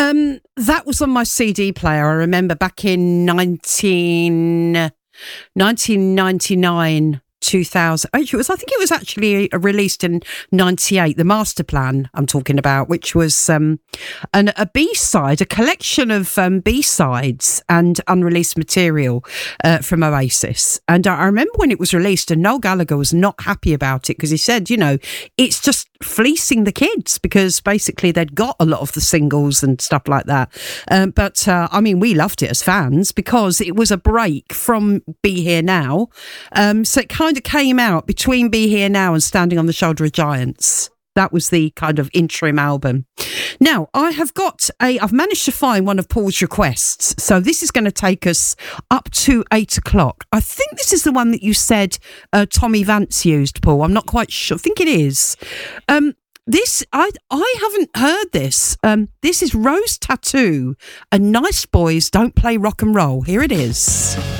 That was on my CD player. I remember back in 1999, 2000. I think it was actually released in 98, the Master Plan I'm talking about, which was a B-side, a collection of B-sides and unreleased material from Oasis. And I remember when it was released, and Noel Gallagher was not happy about it because he said, it's just fleecing the kids, because basically they'd got a lot of the singles and stuff like that. But we loved it as fans because it was a break from Be Here Now. So it kind of came out between Be Here Now and Standing on the Shoulder of Giants. That was the kind of interim album. Now, I've managed to find one of Paul's requests. So this is going to take us up to 8 o'clock. I think this is the one that you said Tommy Vance used, Paul. I'm not quite sure. I think it is. This, I haven't heard this. This is Rose Tattoo and Nice Boys Don't Play Rock and Roll. Here it is.